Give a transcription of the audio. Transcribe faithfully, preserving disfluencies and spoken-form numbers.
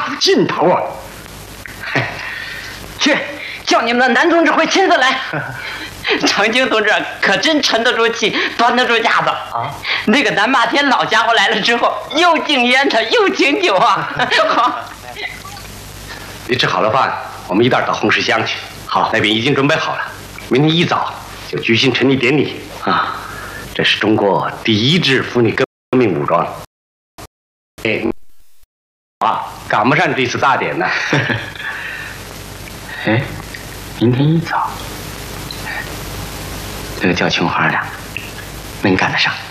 劲头啊！ 去，叫你们的男同志会亲自来。长青同志可真沉得住气，端得住架子啊！那个南霸天老家伙来了之后，又敬烟他，又敬酒啊！好， 你吃好了饭，我们一道到红石乡去。好，那边已经准备好了，明天一早就举行成立典礼啊！这是中国第一支妇女革命武装。哎，啊，赶不上这次大典呢。 哎，明天一早。那个叫琼花的，能赶得上。